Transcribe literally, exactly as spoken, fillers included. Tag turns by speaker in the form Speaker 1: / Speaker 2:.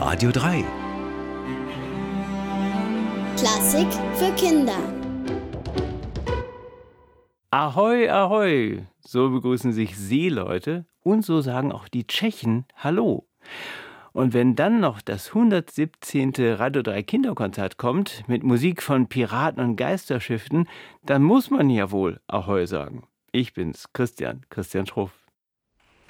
Speaker 1: Radio drei.
Speaker 2: Klassik für Kinder.
Speaker 3: Ahoi, ahoi, so begrüßen sich Seeleute und so sagen auch die Tschechen Hallo. Und wenn dann noch das hundertsiebzehnte Radio drei Kinderkonzert kommt, mit Musik von Piraten und Geisterschiffen, dann muss man ja wohl Ahoi sagen. Ich bin's, Christian, Christian Schruff.